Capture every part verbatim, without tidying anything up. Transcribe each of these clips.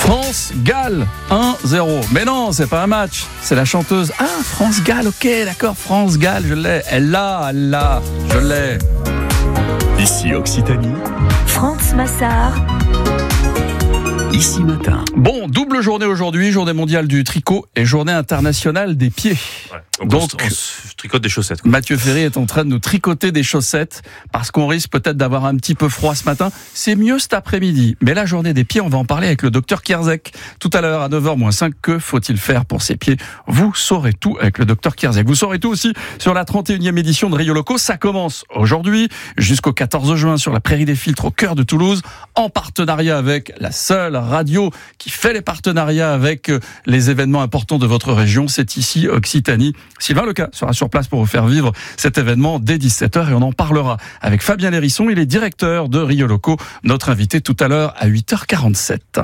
France-Galles, un zéro. Mais non, c'est pas un match, c'est la chanteuse. Ah, France-Galles, ok, d'accord, France-Galles, je l'ai. Elle l'a, elle l'a, je l'ai. Ici Occitanie, France Massard. Ici Matin. Bon, double journée aujourd'hui, journée mondiale du tricot et journée internationale des pieds. Ouais, donc, Donc, on, se, on se tricote des chaussettes. Quoi. Mathieu Ferry est en train de nous tricoter des chaussettes parce qu'on risque peut-être d'avoir un petit peu froid ce matin. C'est mieux cet après-midi. Mais la journée des pieds, on va en parler avec le docteur Kierzek. Tout à l'heure, à neuf heures moins cinq, que faut-il faire pour ses pieds? Vous saurez tout avec le docteur Kierzek. Vous saurez tout aussi sur la trente et unième édition de Rio Loco. Ça commence aujourd'hui jusqu'au quatorze juin sur la Prairie des Filtres au cœur de Toulouse, en partenariat avec la seule radio qui fait les partenariats avec les événements importants de votre région. C'est ici Occitanie. Sylvain Leca sera sur place pour vous faire vivre cet événement dès dix-sept heures et on en parlera avec Fabien Lérisson. Il est directeur de Rio Loco, notre invité tout à l'heure à huit heures quarante-sept.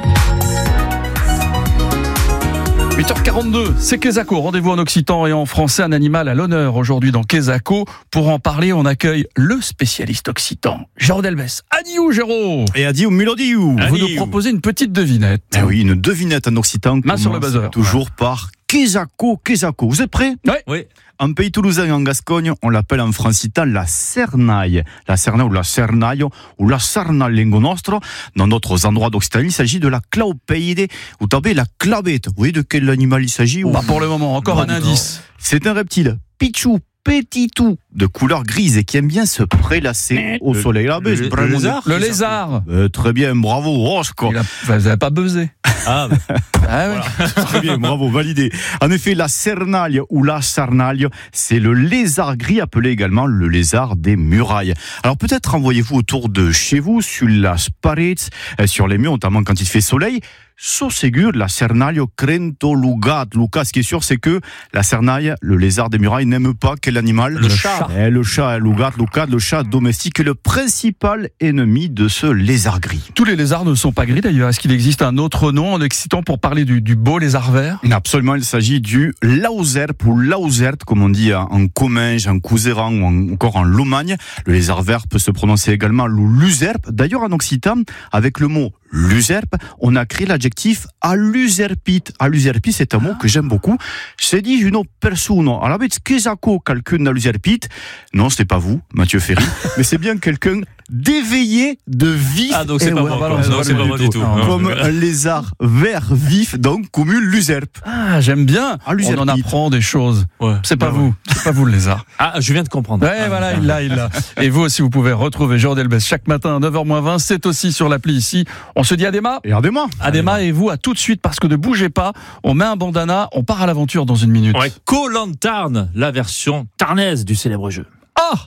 huit heures quarante-deux, c'est Quesaco. Rendez-vous en occitan et en français, un animal à l'honneur aujourd'hui dans Quesaco. Pour en parler, on accueille le spécialiste occitan, Géraud Delbès. Adiou Géraud. Et adieu Mulodiou. Vous nous proposez une petite devinette. Eh oui, une devinette en occitan. Main sur le buzzer. Toujours ouais. par Quesaco, Quesaco. Vous êtes prêts? Oui. Oui. En pays toulousain et en Gascogne, on l'appelle en francitan la cernaille. La cernaille ou la cernaille ou la sarnalengo nostro. Dans d'autres endroits d'Occitanie, il s'agit de la claupeide ou tabé la clavette. Vous voyez de quel animal il s'agit? Pas pour le moment, encore non, un indice. Non. C'est un reptile. Pichou. Petit tout de couleur grise et qui aime bien se prélasser au soleil. Là, le, le, le lézard. Le lézard. Euh, très bien, bravo, Rosco. Il a, vous n'avez pas buzzé. Ah, ah oui. Voilà. Très bien, bravo, validé. En effet, la cernaille ou la sarnaille, c'est le lézard gris appelé également le lézard des murailles. Alors peut-être envoyez-vous autour de chez vous sur la paredes, sur les murs, notamment quand il fait soleil. Soségur, la cernaille crento lugat. Lucas, ce qui est sûr, c'est que la cernaille, le lézard des murailles, n'aime pas quel animal? Le, le chat. chat. Eh, le chat, lugat, lucat, le chat domestique est le principal ennemi de ce lézard gris. Tous les lézards ne sont pas gris d'ailleurs. Est-ce qu'il existe un autre nom en occitan pour parler du, du beau lézard vert? Absolument, il s'agit du lauserpe ou lausert, comme on dit en Comminges, en Couserans ou en, encore en Lomagne. Le lézard vert peut se prononcer également l'userpe. D'ailleurs, en occitan, avec le mot l'userpe, on a créé l'adjectif aluserpite. Aluserpite, c'est un mot que j'aime beaucoup. C'est dit une personne. Alors, qu'est-ce que quelqu'un aluserpite? Non, c'est pas vous, Mathieu Ferry, mais c'est bien quelqu'un d'éveillé, de vif. Ah, donc c'est et pas ouais, moi. voilà, Non, c'est pas moi du tout. Non, comme un lézard vert vif, donc comme une luserpe. Ah, j'aime bien. On en apprend des choses. Ouais. C'est pas Ah, vous, ouais. c'est pas vous le lézard. Ah, je viens de comprendre. Ouais, ah, voilà, ah, il l'a, il l'a. Et vous aussi, vous pouvez retrouver Géraud Delbès chaque matin à neuf heures moins vingt. C'est aussi sur l'appli ici. On se dit Adema. Et regardez-moi. Adema et vous, à tout de suite, parce que ne bougez pas. On met un bandana, on part à l'aventure dans une minute. Ouais, Koh-Lantern, la version tarnaise du célèbre jeu. Ah!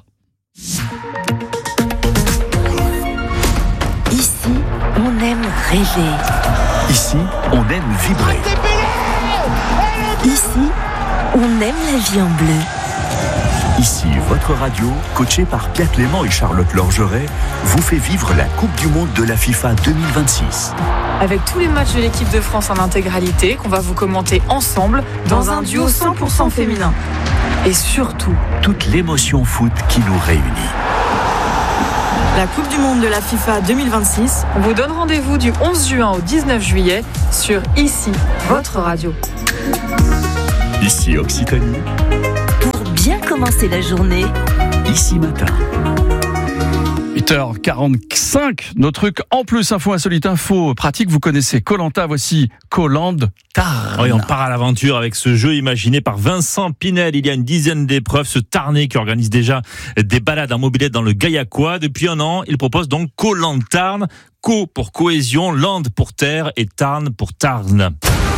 Ici, on aime rêver. Ici, on aime vibrer. Ici, on aime la vie en bleu. Ici, votre radio, coachée par Pierre Clément et Charlotte Lorgeret, vous fait vivre la Coupe du Monde de la FIFA deux mille vingt-six. Avec tous les matchs de l'équipe de France en intégralité, qu'on va vous commenter ensemble dans un duo cent pour cent féminin. Et surtout, toute l'émotion foot qui nous réunit. la Coupe du Monde de la FIFA deux mille vingt-six, on vous donne rendez-vous du onze juin au dix-neuf juillet sur Ici, votre radio. Ici Occitanie, Pour bien commencer la journée, Ici Matin. huit heures quarante-cinq, nos trucs en plus, info insolite, info pratique, vous connaissez Koh-Lanta, voici Koh-Lantern. Oui, on part à l'aventure avec ce jeu imaginé par Vincent Pinel. Il y a une dizaine d'épreuves, ce Tarnais qui organise déjà des balades en mobilette dans le Gaillacois. Depuis un an, il propose donc Koh-Lantern, Co pour cohésion, Land pour terre et Tarn pour Tarn.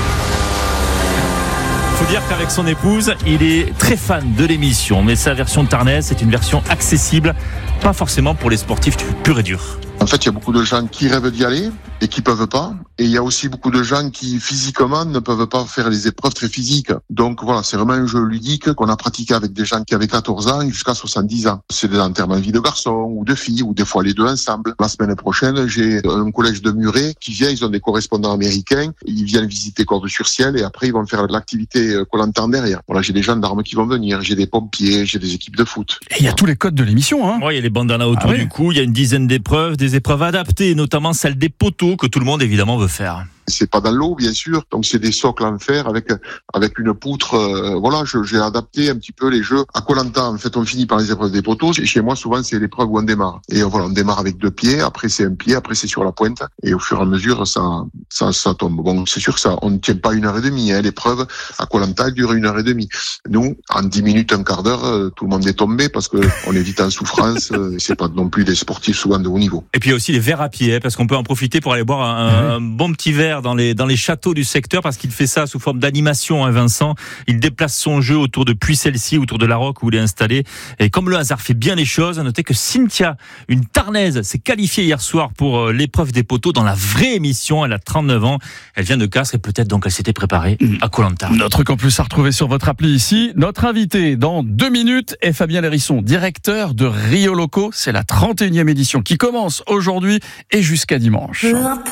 Faut dire qu'avec son épouse, il est très fan de l'émission, mais sa version tarnaise, c'est une version accessible, pas forcément pour les sportifs purs et durs. En fait, il y a beaucoup de gens qui rêvent d'y aller et qui peuvent pas. Et il y a aussi beaucoup de gens qui, physiquement, ne peuvent pas faire les épreuves très physiques. Donc voilà, c'est vraiment un jeu ludique qu'on a pratiqué avec des gens qui avaient quatorze ans jusqu'à soixante-dix ans. C'est des enterrements de vie de garçons ou de filles, ou des fois les deux ensemble. La semaine prochaine, j'ai un collège de Muret qui vient, ils ont des correspondants américains, ils viennent visiter Cordes-sur-Ciel et après ils vont faire de l'activité Koh-Lantern derrière. Voilà, j'ai des gendarmes qui vont venir, j'ai des pompiers, j'ai des équipes de foot. Et il y a tous les codes de l'émission, hein. Oui, il y a les bandanas autour Ah oui. du cou, il y a une dizaine d'épreuves, des épreuves adaptées, notamment celle des poteaux que tout le monde évidemment veut faire. C'est pas dans l'eau, bien sûr. Donc c'est des socles en fer avec avec une poutre. Euh, voilà, je, j'ai adapté un petit peu les jeux à Koh-Lanta. En fait, on finit par les épreuves des poteaux. Chez moi, souvent, c'est l'épreuve où on démarre. Et voilà, on démarre avec deux pieds. Après, c'est un pied. Après, c'est sur la pointe. Et au fur et à mesure, ça ça ça tombe. Bon, c'est sûr que ça, on ne tient pas une heure et demie. Hein. L'épreuve à Koh-Lanta, elle dure une heure et demie. Nous, en dix minutes, un quart d'heure, euh, tout le monde est tombé parce que on est vite en souffrance. Euh, c'est pas non plus des sportifs souvent de haut niveau. Et puis il y a aussi les verres à pied, hein, parce qu'on peut en profiter pour aller boire un, un bon petit verre dans les dans les châteaux du secteur, parce qu'il fait ça sous forme d'animation. Hein, Vincent, il déplace son jeu autour de Puy-Celle-ci, autour de la Roque où il est installé. Et comme le hasard fait bien les choses, notez que Cynthia, une Tarnaise, s'est qualifiée hier soir pour l'épreuve des poteaux dans la vraie émission. Elle a trente-neuf ans, elle vient de Castres et peut-être donc elle s'était préparée à Koh-Lanta. Notre campus à retrouver sur votre appli ici. Notre invité dans deux minutes est Fabien Lérisson, directeur de Rio Loco. C'est la trente et unième édition qui commence aujourd'hui et jusqu'à dimanche.